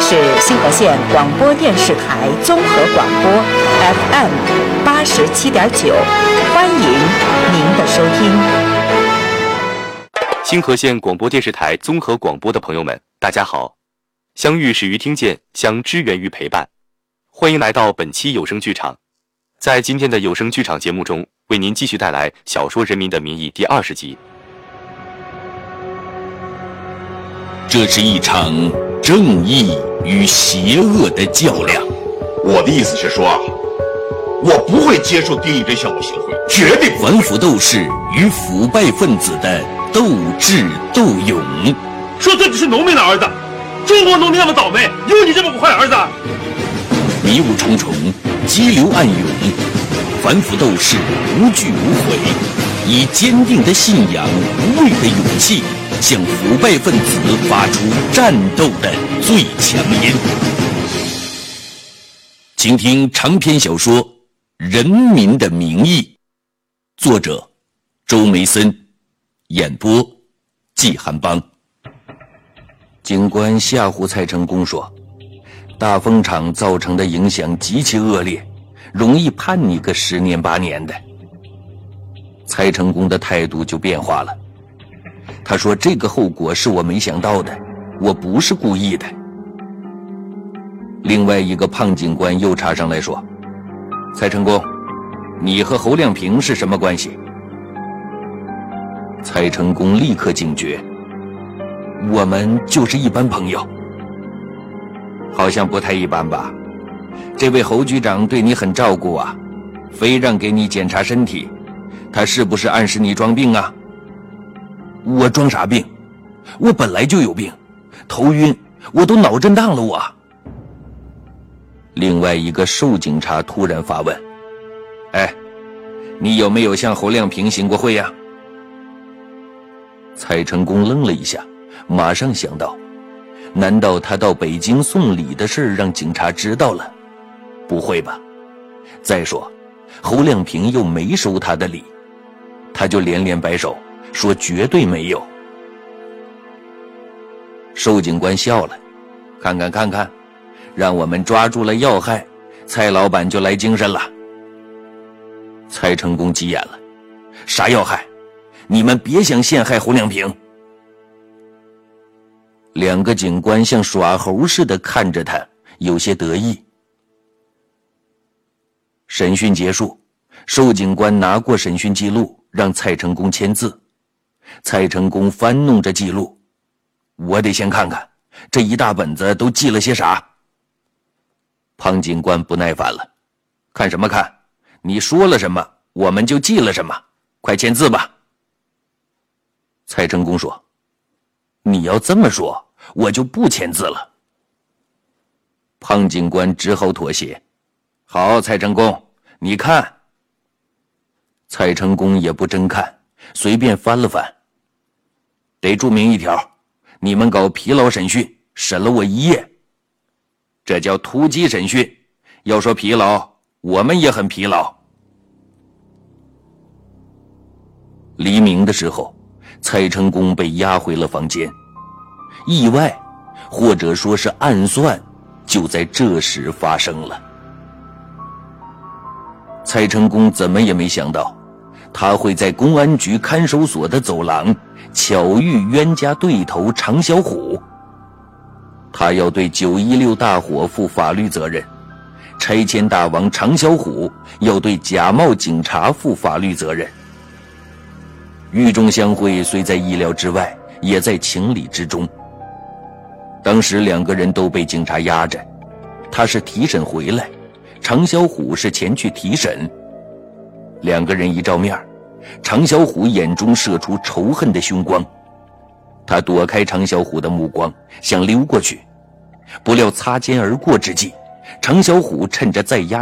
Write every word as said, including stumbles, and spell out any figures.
是兴和县广播电视台综合广播 F M 八十七点九，欢迎您的收听。 兴和县广播电视台综合广播的朋友们，大家好！相遇始于听见，相知源于陪伴。欢迎来到本期有声剧场。在今天的有声剧场节目中，为您继续带来小说《人民的名义》第二十集。 这是一场正义与邪恶的较量。 我的意思是说，我不会接受丁义珍向我行贿，绝对不会。 反腐斗士与腐败分子的斗智斗勇。 说这只是农民的儿子，中国农民那么倒霉，有你这么个坏儿子？ 迷雾重重，激流暗涌，反腐斗士无惧无悔，以坚定的信仰、无畏的勇气，向腐败分子发出战斗的最强音。请听长篇小说《人民的名义》，作者周梅森，演播季寒邦。警官吓唬蔡成功说，大风场造成的影响极其恶劣，容易判你个十年八年的。蔡成功的态度就变化了，他说这个后果是我没想到的，我不是故意的。另外一个胖警官又插上来说，蔡成功，你和侯亮平是什么关系？蔡成功立刻警觉，我们就是一般朋友。好像不太一般吧？这位侯局长对你很照顾啊，非让给你检查身体，他是不是暗示你装病啊？我装啥病？我本来就有病，头晕，我都脑震荡了我。另外一个瘦警察突然发问，哎，你有没有向侯亮平行过贿呀？蔡成功愣了一下，马上想到，难道他到北京送礼的事让警察知道了？不会吧？再说侯亮平又没收他的礼，他就连连摆手说绝对没有。瘦警官笑了，看看看看，让我们抓住了要害，蔡老板就来精神了。蔡成功急眼了，啥要害？你们别想陷害侯亮平。两个警官像耍猴似的看着他，有些得意。审讯结束，瘦警官拿过审讯记录，让蔡成功签字。蔡成功翻弄着记录，我得先看看这一大本子都记了些啥。胖警官不耐烦了，看什么看？你说了什么，我们就记了什么，快签字吧。蔡成功说，你要这么说，我就不签字了。胖警官只好妥协。好，蔡成功，你看。蔡成功也不真看，随便翻了翻。得注明一条，你们搞疲劳审讯，审了我一夜，这叫突击审讯。要说疲劳，我们也很疲劳。黎明的时候，蔡成功被押回了房间。意外，或者说是暗算，就在这时发生了。蔡成功怎么也没想到，他会在公安局看守所的走廊巧遇冤家对头常小虎。他要对九一六大火负法律责任，拆迁大王常小虎要对假冒警察负法律责任。狱中相会虽在意料之外，也在情理之中。当时两个人都被警察押着，他是提审回来，常小虎是前去提审。两个人一照面，常小虎眼中射出仇恨的凶光，他躲开常小虎的目光，想溜过去，不料擦肩而过之际，常小虎趁着在押